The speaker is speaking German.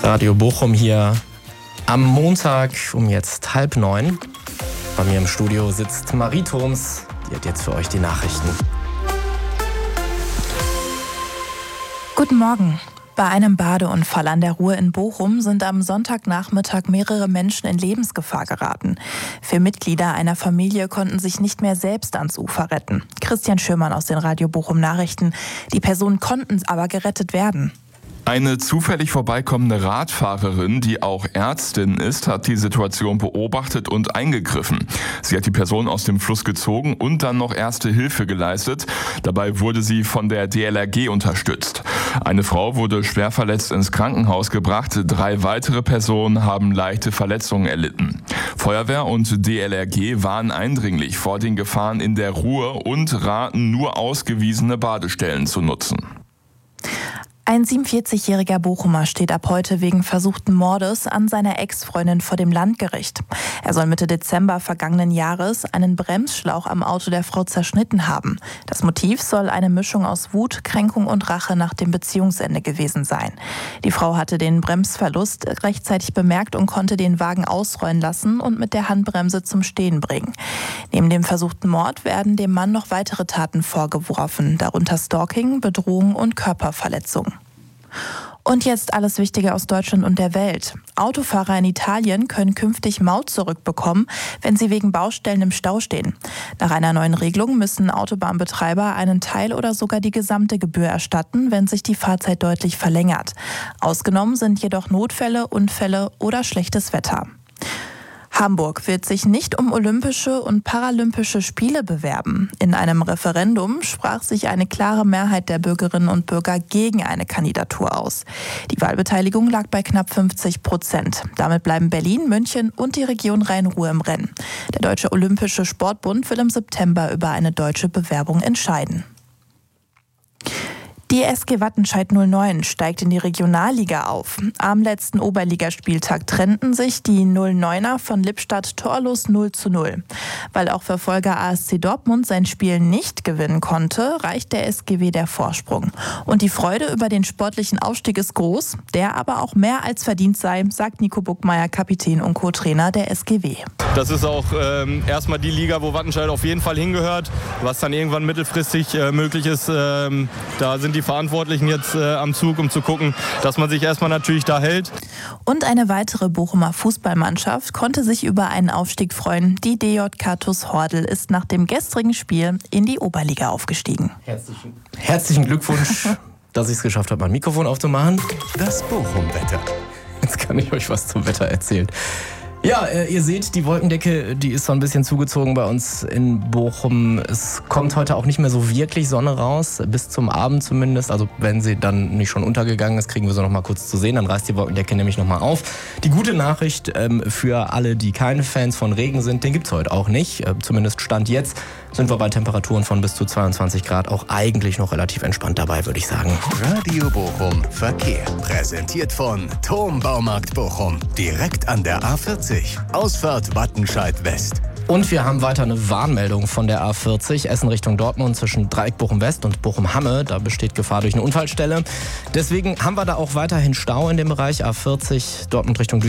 Radio Bochum hier am Montag um jetzt 8:30. Bei mir im Studio sitzt Marie Thoms, die hat jetzt für euch die Nachrichten. Guten Morgen. Bei einem Badeunfall an der Ruhr in Bochum sind am Sonntagnachmittag mehrere Menschen in Lebensgefahr geraten. 4 Mitglieder einer Familie konnten sich nicht mehr selbst ans Ufer retten. Christian Schürmann aus den Radio Bochum Nachrichten. Die Personen konnten aber gerettet werden. Eine zufällig vorbeikommende Radfahrerin, die auch Ärztin ist, hat die Situation beobachtet und eingegriffen. Sie hat die Person aus dem Fluss gezogen und dann noch erste Hilfe geleistet. Dabei wurde sie von der DLRG unterstützt. Eine Frau wurde schwer verletzt ins Krankenhaus gebracht. 3 weitere Personen haben leichte Verletzungen erlitten. Feuerwehr und DLRG warnen eindringlich vor den Gefahren in der Ruhr und raten, nur ausgewiesene Badestellen zu nutzen. Ein 47-jähriger Bochumer steht ab heute wegen versuchten Mordes an seiner Ex-Freundin vor dem Landgericht. Er soll Mitte Dezember vergangenen Jahres einen Bremsschlauch am Auto der Frau zerschnitten haben. Das Motiv soll eine Mischung aus Wut, Kränkung und Rache nach dem Beziehungsende gewesen sein. Die Frau hatte den Bremsverlust rechtzeitig bemerkt und konnte den Wagen ausrollen lassen und mit der Handbremse zum Stehen bringen. Neben dem versuchten Mord werden dem Mann noch weitere Taten vorgeworfen, darunter Stalking, Bedrohung und Körperverletzung. Und jetzt alles Wichtige aus Deutschland und der Welt. Autofahrer in Italien können künftig Maut zurückbekommen, wenn sie wegen Baustellen im Stau stehen. Nach einer neuen Regelung müssen Autobahnbetreiber einen Teil oder sogar die gesamte Gebühr erstatten, wenn sich die Fahrzeit deutlich verlängert. Ausgenommen sind jedoch Notfälle, Unfälle oder schlechtes Wetter. Hamburg wird sich nicht um Olympische und Paralympische Spiele bewerben. In einem Referendum sprach sich eine klare Mehrheit der Bürgerinnen und Bürger gegen eine Kandidatur aus. Die Wahlbeteiligung lag bei knapp 50%. Damit bleiben Berlin, München und die Region Rhein-Ruhr im Rennen. Der Deutsche Olympische Sportbund will im September über eine deutsche Bewerbung entscheiden. Die SG Wattenscheid 09 steigt in die Regionalliga auf. Am letzten Oberligaspieltag trennten sich die 09er von Lippstadt torlos 0:0. Weil auch Verfolger ASC Dortmund sein Spiel nicht gewinnen konnte, reicht der SGW der Vorsprung. Und die Freude über den sportlichen Aufstieg ist groß, der aber auch mehr als verdient sei, sagt Nico Buckmeier, Kapitän und Co-Trainer der SGW. Das ist auch erstmal die Liga, wo Wattenscheid auf jeden Fall hingehört. Was dann irgendwann mittelfristig möglich ist, da sind die Verantwortlichen jetzt am Zug, um zu gucken, dass man sich erstmal natürlich da hält. Und eine weitere Bochumer Fußballmannschaft konnte sich über einen Aufstieg freuen. Die DJK TuS Hordel ist nach dem gestrigen Spiel in die Oberliga aufgestiegen. Herzlichen Glückwunsch, dass ich es geschafft habe, mein Mikrofon aufzumachen. Das Bochum-Wetter. Jetzt kann ich euch was zum Wetter erzählen. Ja, ihr seht, die Wolkendecke, die ist so ein bisschen zugezogen bei uns in Bochum. Es kommt heute auch nicht mehr so wirklich Sonne raus, bis zum Abend zumindest. Also wenn sie dann nicht schon untergegangen ist, kriegen wir sie noch mal kurz zu sehen. Dann reißt die Wolkendecke nämlich noch mal auf. Die gute Nachricht für alle, die keine Fans von Regen sind, den gibt's heute auch nicht. Zumindest Stand jetzt sind wir bei Temperaturen von bis zu 22 Grad auch eigentlich noch relativ entspannt dabei, würde ich sagen. Radio Bochum Verkehr. Präsentiert von Thom Baumarkt Bochum. Direkt an der A40. Ausfahrt Wattenscheid West. Und wir haben weiter eine Warnmeldung von der A40, Essen Richtung Dortmund zwischen Dreieck Bochum West und Bochum Hamme. Da besteht Gefahr durch eine Unfallstelle. Deswegen haben wir da auch weiterhin Stau in dem Bereich A40 Dortmund Richtung